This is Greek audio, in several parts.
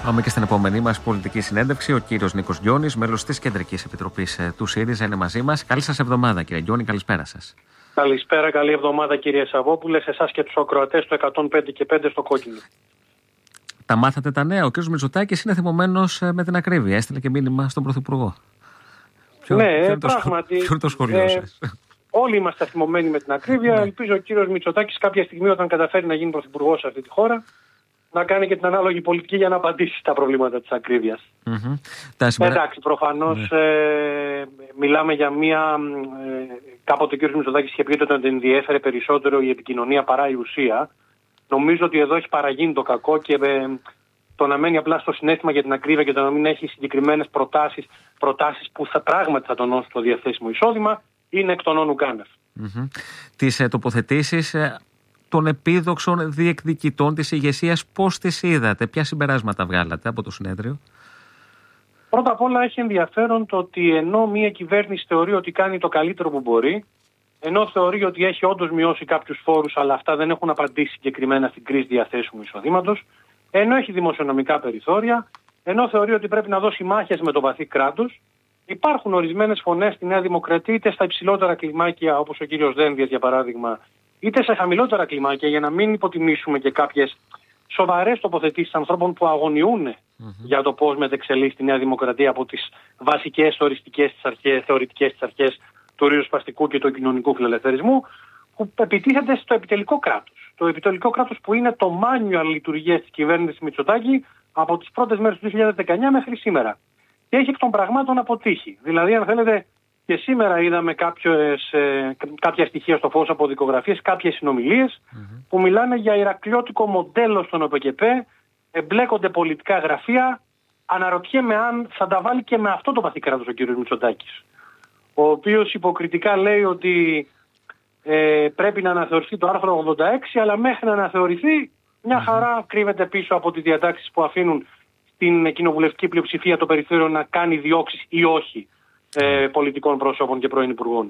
Πάμε και στην επόμενή μας πολιτική συνέντευξη. Ο κύριος Νίκος Γκιόνης, μέλος της Κεντρικής Επιτροπής του ΣΥΡΙΖΑ, είναι μαζί μας. Καλή σας εβδομάδα, κύριε Γκιόνη, καλησπέρα σας. Καλησπέρα, καλή εβδομάδα, κύριε Σαββόπουλε, σε εσάς και τους ακροατές του 105 και 5 στο κόκκινο. Τα μάθατε τα νέα. Ο κύριος Μητσοτάκης είναι θυμωμένος με την ακρίβεια. Έστειλε και μήνυμα στον Πρωθυπουργό. Πράγματι. Ποιο είναι το σχολείο σας? Όλοι είμαστε θυμωμένοι με την ακρίβεια. Ελπίζω ο κύριος Μητσοτάκης κάποια στιγμή, όταν καταφέρει να γίνει πρωθυπουργός σε αυτή τη χώρα, να κάνει και την ανάλογη πολιτική για να απαντήσει στα προβλήματα της ακρίβειας. Εντάξει, προφανώς μιλάμε για μια... κάποτε ο κύριος Μητσοτάκης είχε πει ότι τον ενδιέφερε περισσότερο η επικοινωνία παρά η ουσία. Νομίζω ότι εδώ έχει παραγίνει το κακό και το να μένει απλά στο συναίσθημα για την ακρίβεια και το να μην έχει συγκεκριμένες προτάσεις που πράγματι θα τονώσουν το διαθέσιμο εισόδημα, είναι εκ των όνου κάνευ. Τις τοποθετήσεις των επίδοξων διεκδικητών της ηγεσίας, πώς τις είδατε, ποια συμπεράσματα βγάλατε από το συνέδριο? Πρώτα απ' όλα έχει ενδιαφέρον το ότι ενώ μια κυβέρνηση θεωρεί ότι κάνει το καλύτερο που μπορεί, ενώ θεωρεί ότι έχει όντως μειώσει κάποιους φόρους, αλλά αυτά δεν έχουν απαντήσει συγκεκριμένα στην κρίση διαθέσιμου εισοδήματος, ενώ έχει δημοσιονομικά περιθώρια, ενώ θεωρεί ότι πρέπει να δώσει μάχες με το βαθύ κράτος, υπάρχουν ορισμένες φωνές στη Νέα Δημοκρατία, είτε στα υψηλότερα κλιμάκια, όπως ο κύριος Δένδιας για παράδειγμα, είτε σε χαμηλότερα κλιμάκια, για να μην υποτιμήσουμε και κάποιες σοβαρές τοποθετήσεις ανθρώπων που αγωνιούν για το πώς μετεξελίσσει τη Νέα Δημοκρατία από τις βασικές θεωρητικές της αρχές του ριζοσπαστικού και του κοινωνικού φιλελευθερισμού, που επιτίθεται στο επιτελικό κράτος. Το επιτελικό κράτος που είναι το manual λειτουργίας της κυβέρνησης Μητσοτάκη από τις πρώτες μέρες του 2019 μέχρι σήμερα. Και έχει εκ των πραγμάτων αποτύχει. Δηλαδή, αν θέλετε, και σήμερα είδαμε κάποια στοιχεία στο φως από δικογραφίες, κάποιες συνομιλίες που μιλάνε για ηρακλειώτικο μοντέλο στον ΟΠΕΚΕΠΕ, εμπλέκονται πολιτικά γραφεία. Αναρωτιέμαι αν θα τα βάλει και με αυτό το βαθύ κράτος ο κ. Μητσοτάκης, ο οποίος υποκριτικά λέει ότι πρέπει να αναθεωρηθεί το άρθρο 86, αλλά μέχρι να αναθεωρηθεί μια χαρά κρύβεται πίσω από τις διατάξεις που αφήνουν στην κοινοβουλευτική πλειοψηφία το περιθώριο να κάνει διώξεις ή όχι πολιτικών πρόσωπων και πρώην υπουργών.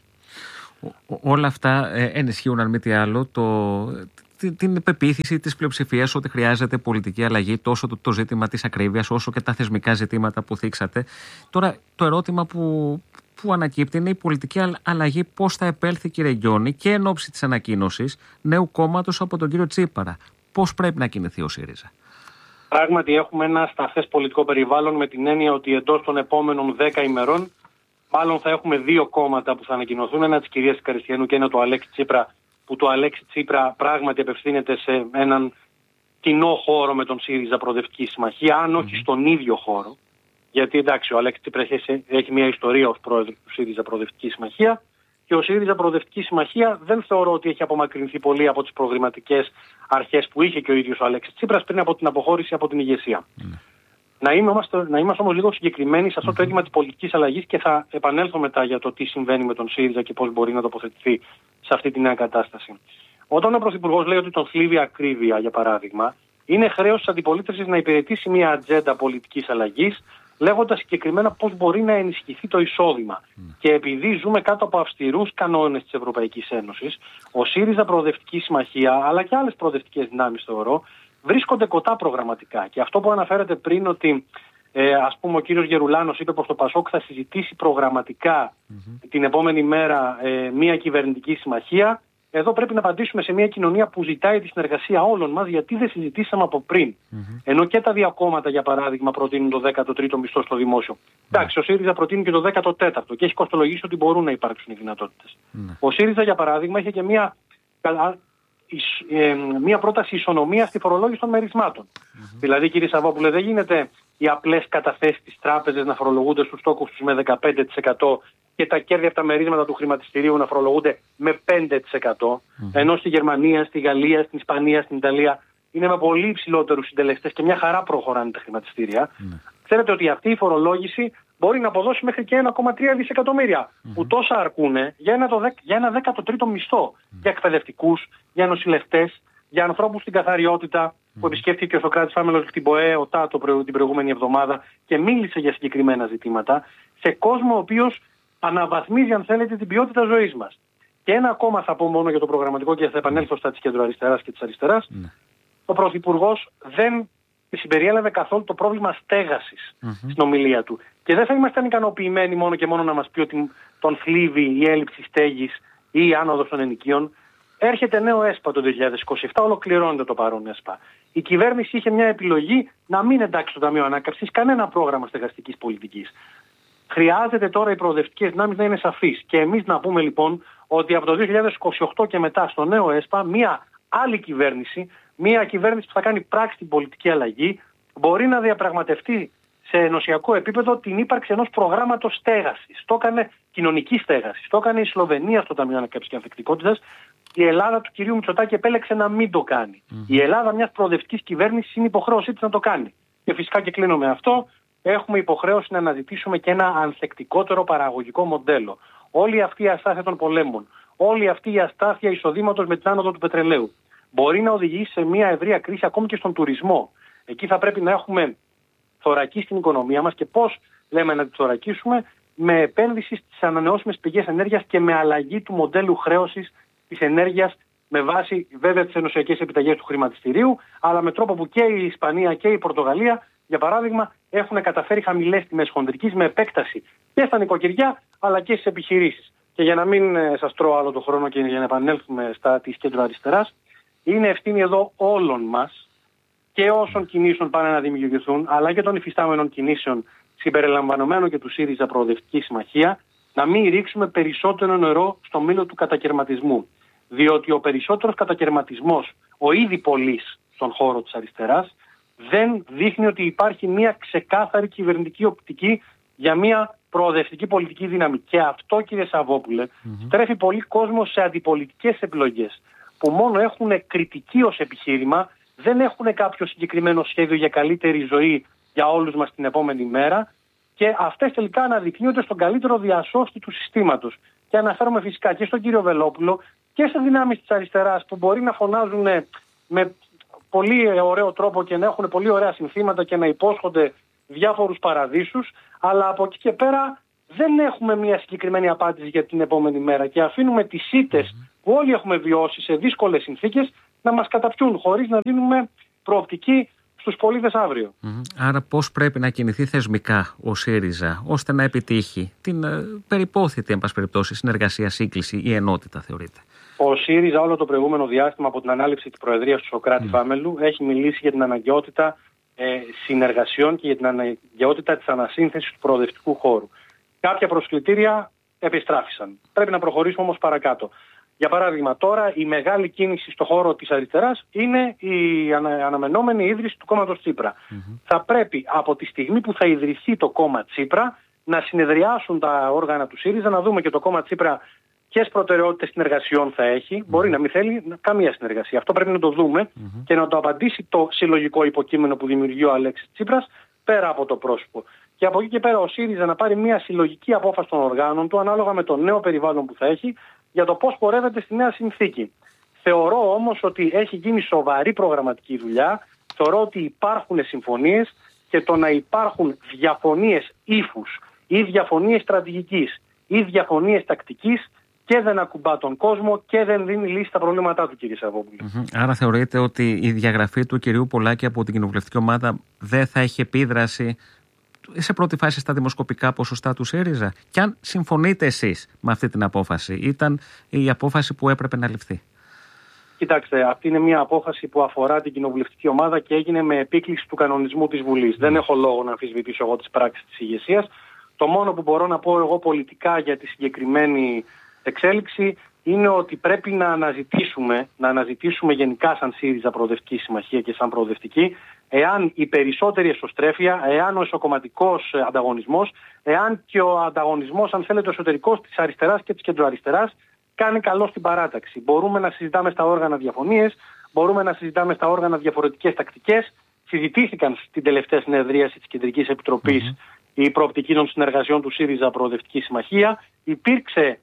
Όλα αυτά ενισχύουν, αν μη τι άλλο, την πεποίθηση της πλειοψηφίας ότι χρειάζεται πολιτική αλλαγή, τόσο το ζήτημα της ακρίβειας όσο και τα θεσμικά ζητήματα που θίξατε. Τώρα το ερώτημα που ανακύπτει είναι η πολιτική αλλαγή, πώς θα επέλθει, κύριε Γκιόνη, και εν ώψη της ανακοίνωσης νέου κόμματος από τον κύριο Τσίπρα. Πώς πρέπει να κινηθεί ο ΣΥΡΙΖΑ? Πράγματι έχουμε ένα σταθές πολιτικό περιβάλλον, με την έννοια ότι εντός των επόμενων 10 ημερών μάλλον θα έχουμε δύο κόμματα που θα ανακοινωθούν, ένα της κυρίας Καριστιανού και ένα του Αλέξη Τσίπρα, που το Αλέξη Τσίπρα πράγματι απευθύνεται σε έναν κοινό χώρο με τον ΣΥΡΙΖΑ Προοδευτική Συμμαχία, αν όχι στον ίδιο χώρο. Γιατί εντάξει, ο Αλέξη Τσίπρα έχει μια ιστορία ως πρόεδρος του ΣΥΡΙΖΑ Προοδευτική Συμμαχία και ο ΣΥΡΙΖΑ Προοδευτική Συμμαχία δεν θεωρώ ότι έχει απομακρυνθεί πολύ από τις προγραμματικές αρχές που είχε και ο ίδιος ο Αλέξης Τσίπρας πριν από την αποχώρηση από την ηγεσία. Να είμαστε όμως λίγο συγκεκριμένοι σε αυτό το αίτημα της πολιτικής αλλαγής και θα επανέλθω μετά για το τι συμβαίνει με τον ΣΥΡΙΖΑ και πώς μπορεί να τοποθετηθεί σε αυτή τη νέα κατάσταση. Όταν ο Πρωθυπουργός λέει ότι τον θλίβει ακρίβεια, για παράδειγμα, είναι χρέος της αντιπολίτευσης να υπηρετήσει μια ατζέντα πολιτικής αλλαγής, λέγοντας συγκεκριμένα πώς μπορεί να ενισχυθεί το εισόδημα. Και επειδή ζούμε κάτω από αυστηρούς κανόνες της Ευρωπαϊκής Ένωσης, ο ΣΥΡΙΖΑ Προοδευτική Συμμαχία, αλλά και άλλες προοδευτικές δυνάμεις, θεωρώ, βρίσκονται κοντά προγραμματικά. Και αυτό που αναφέρατε πριν, ότι ας πούμε ο κύριος Γερουλάνος είπε πως το ΠΑΣΟΚ θα συζητήσει προγραμματικά την επόμενη μέρα μια κυβερνητική συμμαχία, εδώ πρέπει να απαντήσουμε σε μια κοινωνία που ζητάει τη συνεργασία όλων μας, γιατί δεν συζητήσαμε από πριν. Ενώ και τα δύο κόμματα, για παράδειγμα, προτείνουν το 13ο μισθό στο δημόσιο. Εντάξει, ο ΣΥΡΙΖΑ προτείνει και το 14ο και έχει κοστολογήσει ότι μπορούν να υπάρξουν οι δυνατότητες. Ο ΣΥΡΙΖΑ, για παράδειγμα, είχε και μια πρόταση ισονομίας στη φορολόγηση των μερισμάτων. Δηλαδή, κύριε Σαββόπουλε, δεν γίνεται οι απλές καταθέσεις της τράπεζας να φορολογούνται στους τόκους τους με 15% και τα κέρδη από τα μερίσματα του χρηματιστηρίου να φορολογούνται με 5%. Ενώ στη Γερμανία, στη Γαλλία, στην Ισπανία, στην Ιταλία είναι με πολύ υψηλότερους συντελεστές και μια χαρά προχωράνε τα χρηματιστήρια. Ξέρετε ότι αυτή η φορολόγηση μπορεί να αποδώσει μέχρι και 1,3 δισεκατομμύρια, που τόσα αρκούνε για ένα 13ο μισθό για εκπαιδευτικούς, για νοσηλευτές, για ανθρώπους στην καθαριότητα, που επισκέφθηκε ο Σωκράτης Φάμελος στην ΠΟΕ, ο ΤΑΤΟ την προηγούμενη εβδομάδα και μίλησε για συγκεκριμένα ζητήματα, σε κόσμο ο οποίος αναβαθμίζει, αν θέλετε, την ποιότητα ζωής μας. Και ένα ακόμα θα πω μόνο για το προγραμματικό και θα επανέλθω στα της κεντροαριστεράς και της αριστεράς. Ο Πρωθυπουργός δεν και συμπεριέλαβε καθόλου το πρόβλημα στέγασης στην ομιλία του. Και δεν θα ήμασταν ικανοποιημένοι μόνο και μόνο να μας πει ότι τον θλίβει η έλλειψη στέγης ή η άνοδος των ενοικίων. Έρχεται νέο ΕΣΠΑ το 2027, ολοκληρώνεται το παρόν ΕΣΠΑ. Η κυβέρνηση είχε μια επιλογή να μην εντάξει στο Ταμείο Ανάκαμψης κανένα πρόγραμμα στεγαστικής πολιτικής. Χρειάζεται τώρα οι προοδευτικές δυνάμεις να είναι σαφείς. Και εμείς να πούμε λοιπόν ότι από το 2028 και μετά στο νέο ΕΣΠΑ μια άλλη κυβέρνηση, μια κυβέρνηση που θα κάνει πράξη την πολιτική αλλαγή, μπορεί να διαπραγματευτεί σε ενωσιακό επίπεδο την ύπαρξη ενός προγράμματος στέγασης. Το έκανε κοινωνική στέγαση. Το έκανε η Σλοβενία στο Ταμείο Ανάκαμψης και Ανθεκτικότητας. Η Ελλάδα του κυρίου Μητσοτάκη επέλεξε να μην το κάνει. Η Ελλάδα μιας προοδευτικής κυβέρνησης είναι υποχρέωσή της να το κάνει. Και φυσικά και κλείνω με αυτό, έχουμε υποχρέωση να αναζητήσουμε και ένα ανθεκτικότερο παραγωγικό μοντέλο. Όλη αυτή η αστάθεια των πολέμων, όλη αυτή η αστάθεια εισοδήματος με την άνοδο του πετρελαίου μπορεί να οδηγήσει σε μια ευρεία κρίση ακόμη και στον τουρισμό. Εκεί θα πρέπει να έχουμε θωρακίσει την οικονομία μας και πώς λέμε να τη θωρακίσουμε, με επένδυση στις ανανεώσιμες πηγές ενέργειας και με αλλαγή του μοντέλου χρέωσης της ενέργειας με βάση βέβαια τις ενωσιακές επιταγές του χρηματιστηρίου, αλλά με τρόπο που και η Ισπανία και η Πορτογαλία, για παράδειγμα, έχουν καταφέρει χαμηλές τιμές χοντρικής με επέκταση και στα νοικοκυριά αλλά και στις επιχειρήσεις. Και για να μην σας τρώω άλλο το χρόνο και για να επανέλθουμε στα της κέντρο-αριστεράς, είναι ευθύνη εδώ όλων μας και όσων κινήσεων πάνε να δημιουργηθούν, αλλά και των υφιστάμενων κινήσεων συμπεριλαμβανομένου και του ΣΥΡΙΖΑ Προοδευτική Συμμαχία, να μην ρίξουμε περισσότερο νερό στο μήλο του κατακερματισμού. Διότι ο περισσότερος κατακερματισμός, ο ήδη πολύς στον χώρο της αριστεράς, δεν δείχνει ότι υπάρχει μια ξεκάθαρη κυβερνητική οπτική για μια προοδευτική πολιτική δύναμη. Και αυτό, κύριε Σαββόπουλε, στρέφει πολύ κόσμο σε αντιπολιτικές επιλογές που μόνο έχουν κριτική ως επιχείρημα, δεν έχουν κάποιο συγκεκριμένο σχέδιο για καλύτερη ζωή για όλους μας την επόμενη μέρα και αυτές τελικά αναδεικνύονται στον καλύτερο διασώστη του συστήματος. Και αναφέρομαι φυσικά και στον κύριο Βελόπουλο και σε δυνάμεις της αριστεράς που μπορεί να φωνάζουν με πολύ ωραίο τρόπο και να έχουν πολύ ωραία συνθήματα και να υπόσχονται διάφορους παραδείσους, αλλά από εκεί και πέρα δεν έχουμε μια συγκεκριμένη απάντηση για την επόμενη μέρα και αφήνουμε τις ήττες που όλοι έχουμε βιώσει σε δύσκολες συνθήκες να μας καταπιούν χωρίς να δίνουμε προοπτική στους πολίτες αύριο. Άρα πώς πρέπει να κινηθεί θεσμικά ο ΣΥΡΙΖΑ ώστε να επιτύχει την περιπόθητη, εν πάση περιπτώσει, συνεργασία, σύγκληση ή ενότητα, θεωρείτε? Ο ΣΥΡΙΖΑ όλο το προηγούμενο διάστημα από την ανάληψη της Προεδρίας του Σωκράτη Βάμελου έχει μιλήσει για την αναγκαιότητα συνεργασιών και για την αναγκαιότητα της ανασύνθεσης του προοδευτικού χώρου. Κάποια προσκλητήρια επιστράφησαν. Πρέπει να προχωρήσουμε όμως παρακάτω. Για παράδειγμα, τώρα η μεγάλη κίνηση στο χώρο της αριστεράς είναι η αναμενόμενη ίδρυση του κόμματος Τσίπρα. Θα πρέπει από τη στιγμή που θα ιδρυθεί το κόμμα Τσίπρα να συνεδριάσουν τα όργανα του ΣΥΡΙΖΑ, να δούμε και το κόμμα Τσίπρα ποιες προτεραιότητες συνεργασιών θα έχει. Μπορεί να μην θέλει καμία συνεργασία. Αυτό πρέπει να το δούμε και να το απαντήσει το συλλογικό υποκείμενο που δημιουργεί ο Αλέξης Τσίπρας πέρα από το πρόσωπο. Και από εκεί και πέρα ο ΣΥΡΙΖΑ να πάρει μια συλλογική απόφαση των οργάνων του ανάλογα με το νέο περιβάλλον που θα έχει για το πώς πορεύεται στη νέα συνθήκη. Θεωρώ όμως ότι έχει γίνει σοβαρή προγραμματική δουλειά. Θεωρώ ότι υπάρχουν συμφωνίες και το να υπάρχουν διαφωνίες ύφους ή διαφωνίες στρατηγικής ή διαφωνίες τακτικής και δεν ακουμπά τον κόσμο και δεν δίνει λύση στα προβλήματά του, κύριε Σαββόπουλε. Άρα θεωρείτε ότι η διαγραφή του κυρίου Πολάκη από την κοινοβουλευτική ομάδα δεν θα έχει επίδραση σε πρώτη φάση στα δημοσκοπικά ποσοστά του ΣΥΡΙΖΑ? Και αν συμφωνείτε εσείς με αυτή την απόφαση, ήταν η απόφαση που έπρεπε να ληφθεί? Κοιτάξτε, αυτή είναι μια απόφαση που αφορά την κοινοβουλευτική ομάδα και έγινε με επίκληση του κανονισμού της Βουλής. Δεν έχω λόγο να αμφισβητήσω εγώ τις πράξεις της ηγεσίας. Το μόνο που μπορώ να πω εγώ πολιτικά για τη συγκεκριμένη εξέλιξη είναι ότι πρέπει να αναζητήσουμε γενικά σαν ΣΥΡΙΖΑ Προοδευτική Συμμαχία και σαν προοδευτική, εάν η περισσότερη εσωστρέφεια, εάν ο εσωκομματικός ανταγωνισμός, εάν και ο ανταγωνισμός, αν θέλετε, εσωτερικός της αριστεράς και της κεντροαριστεράς κάνει καλό στην παράταξη. Μπορούμε να συζητάμε στα όργανα διαφωνίες, μπορούμε να συζητάμε στα όργανα διαφορετικές τακτικές. Συζητήθηκαν στην τελευταία συνεδρίαση της Κεντρικής Επιτροπής η προοπτική των συνεργασιών του ΣΥΡΙΖΑ Προοδευτική Συμμαχία. Υπήρξε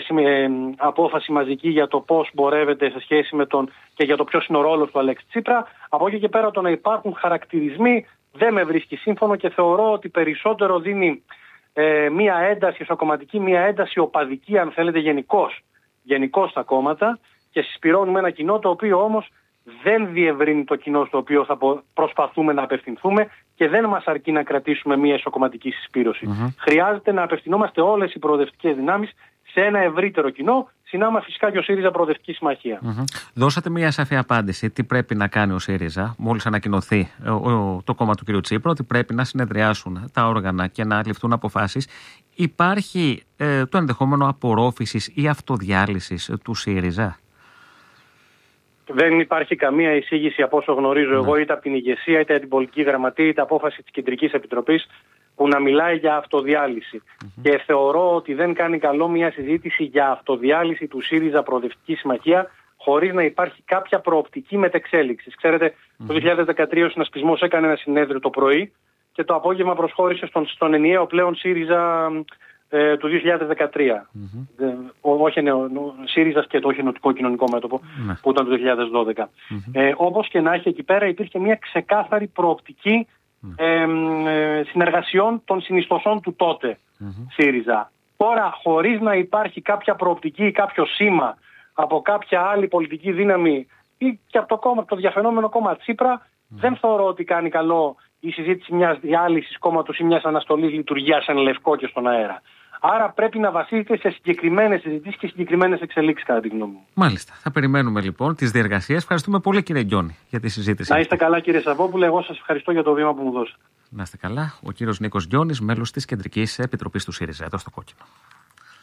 απόφαση μαζική για το πώς μπορεύεται σε σχέση με τον και για το ποιος είναι ο ρόλος του Αλέξη Τσίπρα. Από εκεί και πέρα το να υπάρχουν χαρακτηρισμοί δεν με βρίσκει σύμφωνο και θεωρώ ότι περισσότερο δίνει μία ένταση εσωκομματική, μία ένταση οπαδική, αν θέλετε, γενικώς στα κόμματα και συσπηρώνουμε ένα κοινό το οποίο όμως δεν διευρύνει το κοινό στο οποίο θα προσπαθούμε να απευθυνθούμε και δεν μας αρκεί να κρατήσουμε μια ισοκομματική συσπήρωση. Χρειάζεται να απευθυνόμαστε όλες οι προοδευτικές δυνάμεις σε ένα ευρύτερο κοινό, συνάμα φυσικά και ο ΣΥΡΙΖΑ Προοδευτική Συμμαχία. Δώσατε μια σαφή απάντηση. Τι πρέπει να κάνει ο ΣΥΡΙΖΑ, μόλις ανακοινωθεί το κόμμα του κ. Τσίπρα, ότι πρέπει να συνεδριάσουν τα όργανα και να ληφθούν αποφάσεις. Υπάρχει το ενδεχόμενο απορρόφησης ή αυτοδιάλυσης του ΣΥΡΙΖΑ? Δεν υπάρχει καμία εισήγηση από όσο γνωρίζω εγώ, είτε από την ηγεσία, είτε από την πολιτική γραμματεία, είτε απόφαση της Κεντρικής Επιτροπής που να μιλάει για αυτοδιάλυση. Και θεωρώ ότι δεν κάνει καλό μια συζήτηση για αυτοδιάλυση του ΣΥΡΙΖΑ Προοδευτική Συμμαχία χωρίς να υπάρχει κάποια προοπτική μετεξέλιξης. Ξέρετε, το 2013 ο συνασπισμός έκανε ένα συνέδριο το πρωί και το απόγευμα προσχώρησε στον ενιαίο πλέον ΣΥΡΙΖΑ του 2013. Όχι ΣΥΡΙΖΑ και το όχι ενωτικό κοινωνικό μέτωπο που ήταν το 2012. Όπως και να έχει, εκεί πέρα υπήρχε μια ξεκάθαρη προοπτική συνεργασιών των συνιστοσών του τότε ΣΥΡΙΖΑ. Τώρα, χωρίς να υπάρχει κάποια προοπτική ή κάποιο σήμα από κάποια άλλη πολιτική δύναμη ή και από το διαφαινόμενο κόμμα Τσίπρα, δεν θεωρώ ότι κάνει καλό η συζήτηση μιας διάλυσης κόμματος ή μιας αναστολής λειτουργίας εν λευκό και στον αέρα. Άρα πρέπει να βασίζεται σε συγκεκριμένες συζητήσεις και συγκεκριμένες εξελίξεις, κατά τη γνώμη μου. Μάλιστα. Θα περιμένουμε λοιπόν τις διεργασίες. Ευχαριστούμε πολύ, κύριε Γκιόνη, για τη συζήτηση. Να είστε καλά, κύριε Σαββόπουλε. Εγώ σας ευχαριστώ για το βήμα που μου δώσατε. Να είστε καλά. Ο κύριος Νίκος Γκιόνης, μέλος της Κεντρικής Επιτροπής του ΣΥΡΙΖΑ, εδώ στο Κόκκινο.